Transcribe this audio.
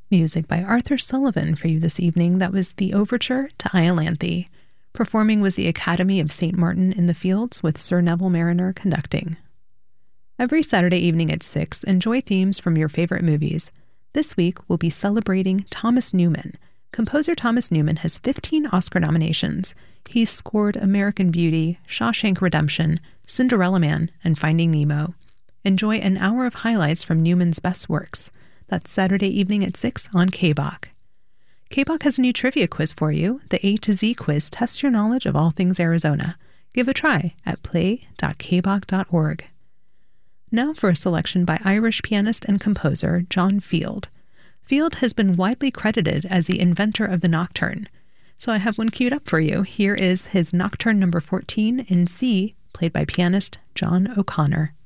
Music by Arthur Sullivan for you this evening. That was the overture to Iolanthe. Performing was the Academy of St. Martin in the Fields with Sir Neville Mariner conducting. Every Saturday evening at 6, enjoy themes from your favorite movies. This week, we'll be celebrating Thomas Newman. Composer Thomas Newman has 15 Oscar nominations. He's scored American Beauty, Shawshank Redemption, Cinderella Man, and Finding Nemo. Enjoy an hour of highlights from Newman's best works. That's Saturday evening at 6 on KBOC. KBOC has a new trivia quiz for you. The A to Z quiz tests your knowledge of all things Arizona. Give a try at play.kbok.org. Now for a selection by Irish pianist and composer John Field. Field has been widely credited as the inventor of the nocturne. So I have one queued up for you. Here is his Nocturne number 14 in C, played by pianist John O'Connor.